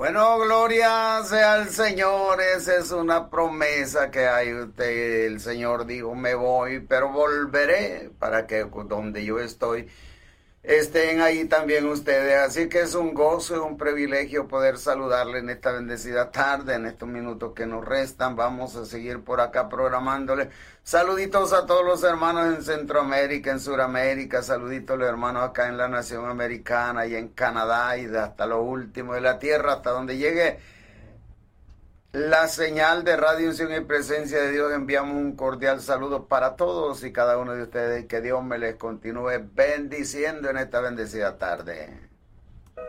Bueno, gloria sea al Señor, esa es una promesa que hay usted. El Señor dijo, me voy, pero volveré para que donde yo estoy estén ahí también ustedes. Así que es un gozo y un privilegio poder saludarle en esta bendecida tarde, en estos minutos que nos restan. Vamos a seguir por acá programándole. Saluditos a todos los hermanos en Centroamérica, en Suramérica. Saluditos a los hermanos acá en la nación americana y en Canadá y hasta lo último de la tierra, hasta donde llegue la señal de Radio Unción y Presencia de Dios. Enviamos un cordial saludo para todos y cada uno de ustedes. Que Dios me les continúe bendiciendo en esta bendecida tarde.